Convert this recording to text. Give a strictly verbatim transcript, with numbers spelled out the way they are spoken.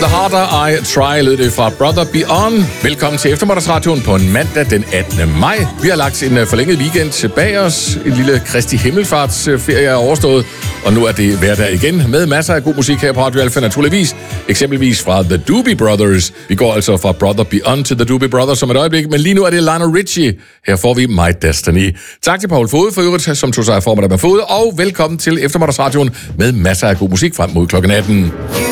The Harder I Try lød det fra Brother Beyond. Velkommen til Eftermiddagsradioen på en mandag den attende maj. Vi har lagt en forlænget weekend bag os. En lille Kristi Himmelfartsferie er overstået. Og nu er det hverdag igen med masser af god musik her på Radio Alfa naturligvis. Eksempelvis fra The Doobie Brothers. Vi går altså fra Brother Beyond til The Doobie Brothers som et øjeblik. Men lige nu er det Lionel Richie. Her får vi My Destiny. Tak til Paul Fode for øvrigt, som tog sig af formiddag med Fode. Og velkommen til Eftermiddagsradioen med masser af god musik frem mod klokken atten.